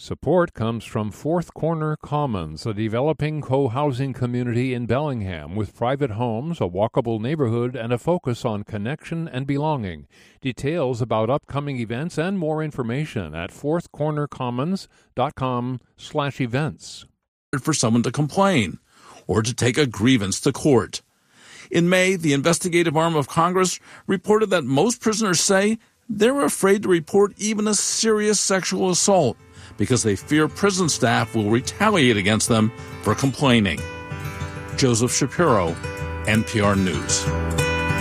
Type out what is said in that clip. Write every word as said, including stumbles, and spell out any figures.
Support comes from Fourth Corner Commons, a developing co-housing community in Bellingham with private homes, a walkable neighborhood, and a focus on connection and belonging. Details about upcoming events and more information at fourthcornercommons.com slash events. For someone to complain or to take a grievance to court. In May, the investigative arm of Congress reported that most prisoners say they're afraid to report even a serious sexual assault because they fear prison staff will retaliate against them for complaining. Joseph Shapiro, N P R News.